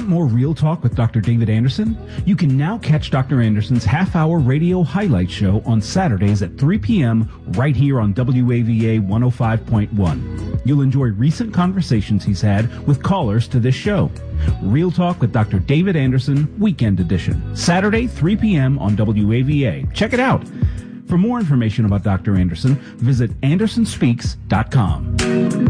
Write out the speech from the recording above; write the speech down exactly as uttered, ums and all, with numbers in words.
Want more Real Talk with Doctor David Anderson? You can now catch Doctor Anderson's half-hour radio highlight show on Saturdays at three p.m. right here on W A V A one oh five point one. You'll enjoy recent conversations he's had with callers to this show. Real Talk with Doctor David Anderson, Weekend Edition. Saturday, three p.m. on W A V A. Check it out. For more information about Doctor Anderson, visit anderson speaks dot com.